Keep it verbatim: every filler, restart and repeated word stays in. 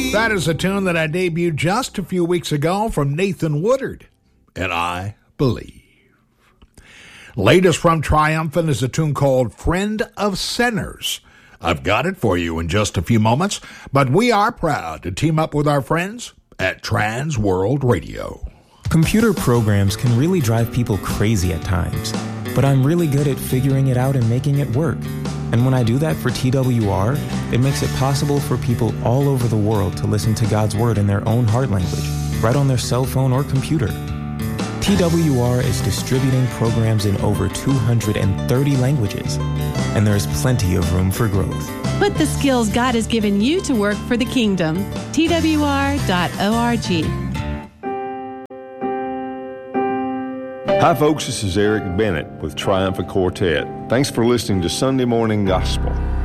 That is a tune that I debuted just a few weeks ago from Nathan Woodard, and I Believe. Latest from Triumphant is a tune called Friend of Sinners. I've got it for you in just a few moments, but we are proud to team up with our friends at Trans World Radio. Computer programs can really drive people crazy at times, but I'm really good at figuring it out and making it work. And when I do that for T W R, it makes it possible for people all over the world to listen to God's Word in their own heart language, right on their cell phone or computer. T W R is distributing programs in over two hundred thirty languages, and there's plenty of room for growth. Put the skills God has given you to work for the kingdom. T W R dot org. Hi, folks. This is Eric Bennett with Triumphant Quartet. Thanks for listening to Sunday Morning Gospel.